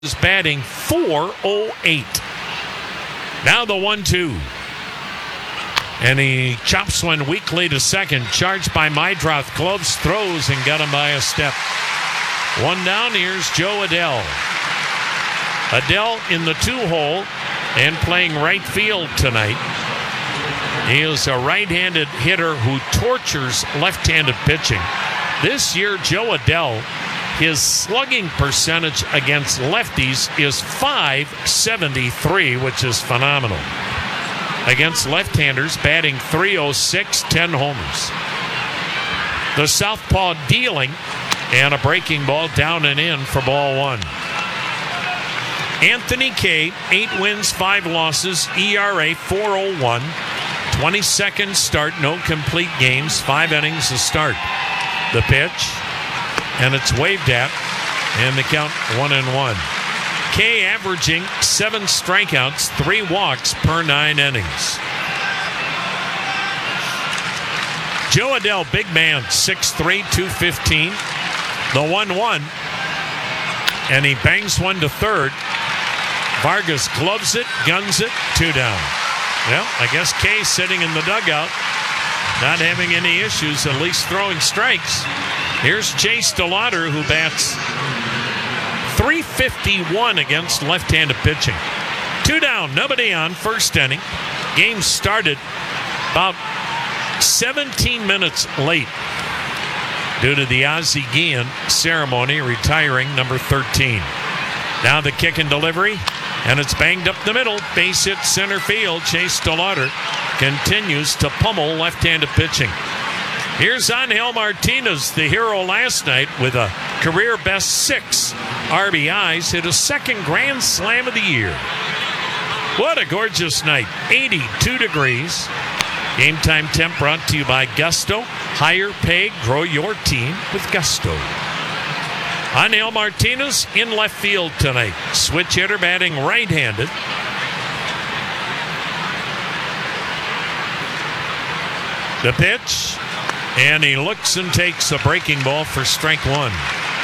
is batting .408. Now the 1-2. And he chops one weakly to second. Charged by Meidroth. Gloves, throws, and got him by a step. One down. Here's Joe Adell. Adell in the 2-hole and playing right field tonight. He is a right-handed hitter who tortures left-handed pitching. This year, Joe Adell, his slugging percentage against lefties is .573, which is phenomenal. Against left-handers, batting .306, 10 homers. The southpaw dealing, and a breaking ball down and in for ball one. Anthony Kay, 8 wins, 5 losses, ERA .401. 22nd start, no complete games, 5 innings to start. The pitch, and it's waved at, and the count 1-1. Kay averaging 7 strikeouts, 3 walks per 9 innings. Joe Adell, big man, 6'3", 215. The 1-1, and he bangs one to third. Vargas gloves it, guns it, 2 down. Well, I guess Kay sitting in the dugout, not having any issues, at least throwing strikes. Here's Chase DeLauder, who bats .351 against left-handed pitching. 2 down, nobody on, first inning. Game started about 17 minutes late due to the Ozzie Guillen ceremony, retiring number 13. Now the kick and delivery, and it's banged up the middle. Base hit center field. Chase DeLauder continues to pummel left-handed pitching. Here's Angel Martinez, the hero last night, with a career best 6 RBIs, hit a second grand slam of the year. What a gorgeous night. 82 degrees. Game time temp brought to you by Gusto. Higher pay, grow your team with Gusto. Angel Martinez in left field tonight. Switch hitter, batting right-handed. The pitch, and he looks and takes a breaking ball for strike 1.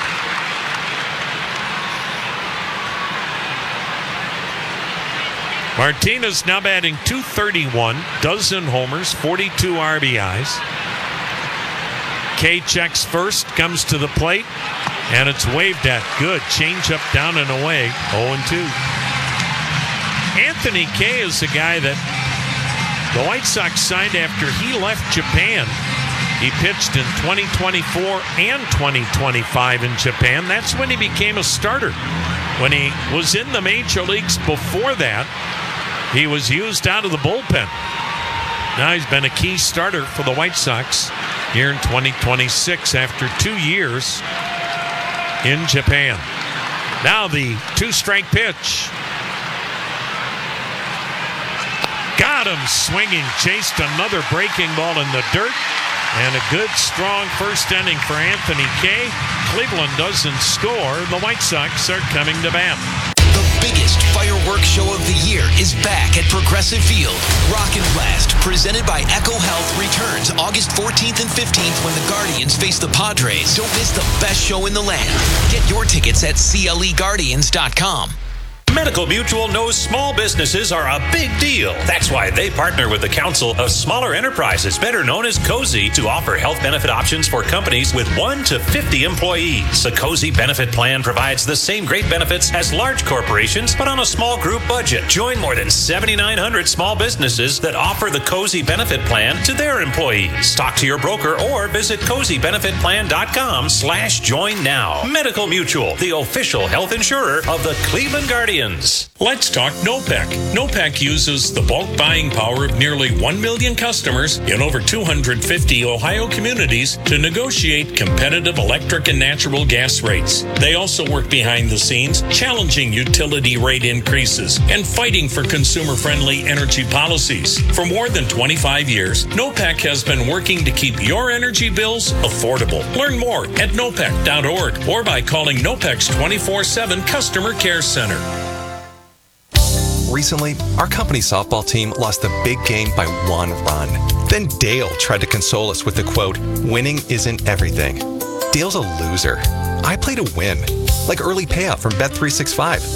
Martinez now batting .231, dozen homers, 42 RBIs. Kay checks first, comes to the plate, and it's waved at. Good. Change up, down and away. 0-2. Anthony Kay is a guy that the White Sox signed after he left Japan. He pitched in 2024 and 2025 in Japan. That's when he became a starter. When he was in the major leagues before that, he was used out of the bullpen. Now he's been a key starter for the White Sox here in 2026 after 2 years in Japan. Now the 2-strike pitch. Got him swinging. Chased another breaking ball in the dirt. And a good, strong first inning for Anthony Kay. Cleveland doesn't score. The White Sox are coming to bat. The biggest fireworks show of the year is back at Progressive Field. Rock and Blast, presented by Echo Health, returns August 14th and 15th when the Guardians face the Padres. Don't miss the best show in the land. Get your tickets at CLEGuardians.com. Medical Mutual knows small businesses are a big deal. That's why they partner with the Council of Smaller Enterprises, better known as COSI, to offer health benefit options for companies with 1 to 50 employees. The COSI benefit plan provides the same great benefits as large corporations, but on a small group budget. Join more than 7,900 small businesses that offer the COSI benefit plan to their employees. Talk to your broker or visit COSIbenefitplan.com/join now. Medical Mutual, the official health insurer of the Cleveland Guardians. Let's talk NOPEC. NOPEC uses the bulk buying power of nearly 1 million customers in over 250 Ohio communities to negotiate competitive electric and natural gas rates. They also work behind the scenes, challenging utility rate increases and fighting for consumer-friendly energy policies. For more than 25 years, NOPEC has been working to keep your energy bills affordable. Learn more at nopec.org or by calling NOPEC's 24/7 Customer Care Center. Recently, our company softball team lost the big game by 1 run. Then Dale tried to console us with the quote, "Winning isn't everything." Dale's a loser. I play to win. like early payout from Bet365.